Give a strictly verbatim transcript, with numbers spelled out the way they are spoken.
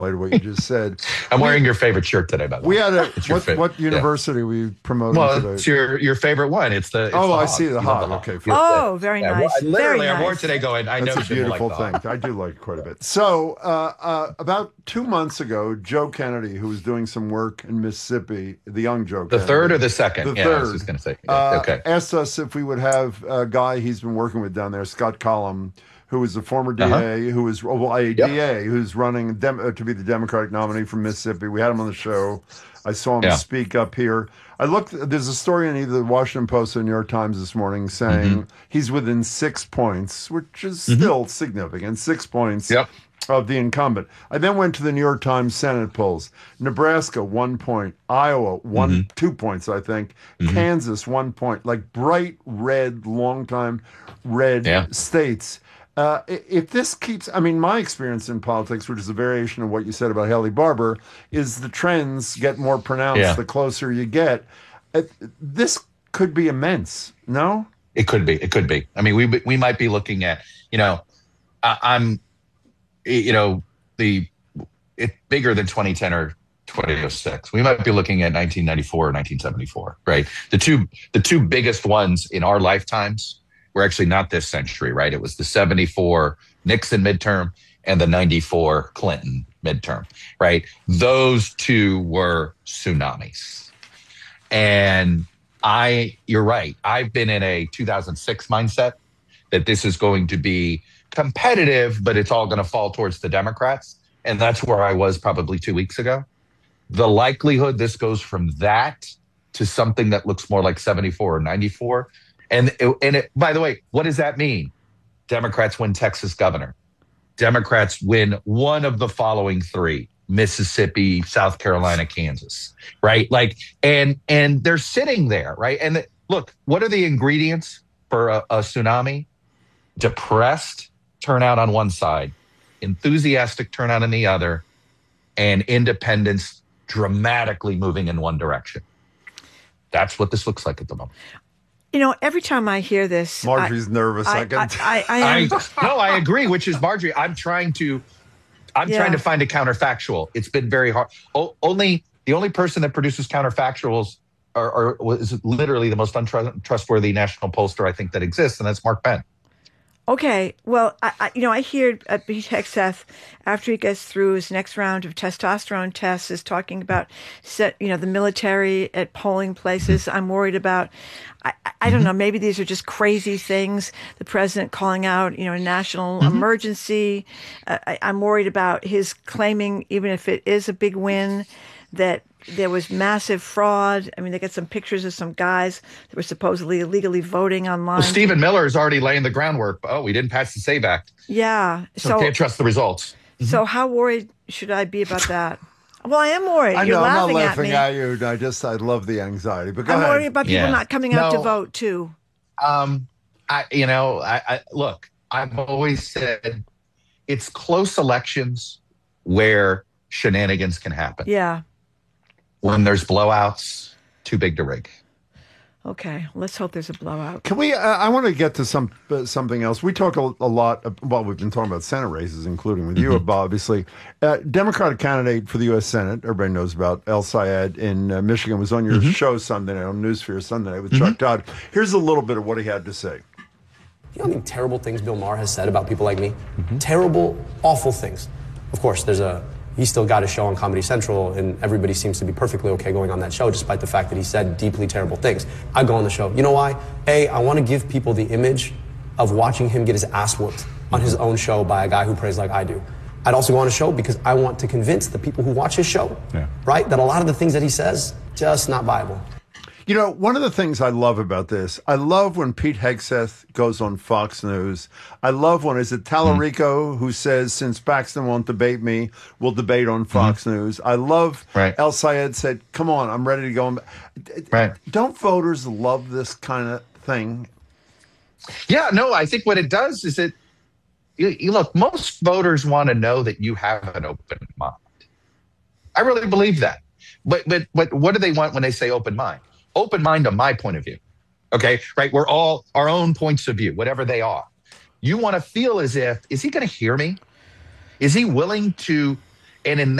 what you just said. I'm we, wearing your favorite shirt today, by the we way. had a what, fa- what university yeah. we promoted well, today? It's your your favorite one. It's the it's oh, the I Hog. see the You Hog. the Okay, Hog. Oh, very yeah, nice. Well, I literally, very I wore nice. it today. Going, I That's know a Jim will like beautiful the thing. I do like it quite a bit. So, uh, uh, about two months ago, Joe Kennedy, who was doing some work in Mississippi, the young Joe, the Kennedy, third or the second, the yeah, third, I was just going to say, yeah, uh, okay, asked us if we would have a guy he's been working with down there, Scott Collum, who was a former D A, uh-huh. who was well, a yep. D A who's running dem- uh, to be the Democratic nominee from Mississippi. We had him on the show. I saw him yeah. speak up here. I looked. There's a story in either the Washington Post or the New York Times this morning saying mm-hmm. he's within six points, which is mm-hmm. still significant. Six points yep. of the incumbent. I then went to the New York Times Senate polls. Nebraska one point, Iowa one mm-hmm. two points, I think. Mm-hmm. Kansas one point. Like bright red, long time red yeah. states. Uh, if this keeps, I mean, my experience in politics, which is a variation of what you said about Haley Barbour, is the trends get more pronounced yeah. the closer you get. Uh, this could be immense, no? It could be. It could be. I mean, we we might be looking at, you know, I, I'm, you know, the it's bigger than twenty ten or twenty oh six. We might be looking at nineteen ninety-four or nineteen seventy-four, right? The two the two biggest ones in our lifetimes were actually not this century, right? It was the seventy-four Nixon midterm and the ninety-four Clinton midterm, right? Those two were tsunamis. And I, you're right. I've been in a two thousand six mindset that this is going to be competitive, but it's all going to fall towards the Democrats. And that's where I was probably two weeks ago. The likelihood this goes from that to something that looks more like seventy-four or ninety-four. And, it, and it, by the way, what does that mean? Democrats win Texas governor. Democrats win one of the following three: Mississippi, South Carolina, Kansas, right? Like, and and they're sitting there, right? And the, look, what are the ingredients for a, a tsunami? Depressed turnout on one side, enthusiastic turnout on the other, and independents dramatically moving in one direction. That's what this looks like at the moment. You know, every time I hear this, Marjorie's I, nervous. I, I, can I, I, I, am, I no, I agree. Which is Marjorie. I'm trying to, I'm yeah. trying to find a counterfactual. It's been very hard. O- only the only person that produces counterfactuals are, are is literally the most untrustworthy national pollster I think that exists, and that's Mark Penn. Okay, well, I, I, you know, I hear uh, Pete Hegseth, after he gets through his next round of testosterone tests, is talking about, set, you know, the military at polling places. I'm worried about, I, I don't mm-hmm. know, maybe these are just crazy things. The president calling out, you know, a national mm-hmm. emergency. Uh, I, I'm worried about his claiming, even if it is a big win, that there was massive fraud. I mean, they get some pictures of some guys that were supposedly illegally voting online. Well, Stephen Miller is already laying the groundwork. Oh, we didn't pass the SAVE Act. Yeah. So, so can't trust the results. So mm-hmm. how worried should I be about that? Well, I am worried. I You're know, laughing I'm not laughing at at, me. you. I just, I love the anxiety. But go I'm ahead. worried about people yeah. not coming out no, to vote, too. Um, I, you know, I, I look, I've always said it's close elections where shenanigans can happen. Yeah. When there's blowouts, too big to rig. Okay, let's hope there's a blowout. Can we? Uh, I want to get to some uh, something else. We talk a, a lot. Of, well, we've been talking about Senate races, including with mm-hmm. you, obviously. Uh, Democratic candidate for the U S Senate, everybody knows about El Sayed in uh, Michigan, was on your mm-hmm. show Sunday night, on Newsfear Sunday night with mm-hmm. Chuck Todd. Here's a little bit of what he had to say. You know how many terrible things Bill Maher has said about people like me? Mm-hmm. Terrible, awful things. Of course, there's a. He still got a show on Comedy Central, and everybody seems to be perfectly okay going on that show, despite the fact that he said deeply terrible things. I go on the show. You know why? A, I want to give people the image of watching him get his ass whooped on his own show by a guy who prays like I do. I'd also go on a show because I want to convince the people who watch his show, yeah. right, that a lot of the things that he says, just not viable. You know, one of the things I love about this, I love when Pete Hegseth goes on Fox News. I love when, is it Tallarico mm-hmm. who says, since Paxton won't debate me, we'll debate on Fox mm-hmm. News. I love right. El Sayed said, come on, I'm ready to go. Right. Don't voters love this kind of thing? Yeah, no, I think what it does is it, you, you look, most voters want to know that you have an open mind. I really believe that. But, but, but what do they want when they say open mind? Open mind on my point of view. Okay, right? We're all our own points of view, whatever they are. You want to feel as if, is he going to hear me? Is he willing to, And in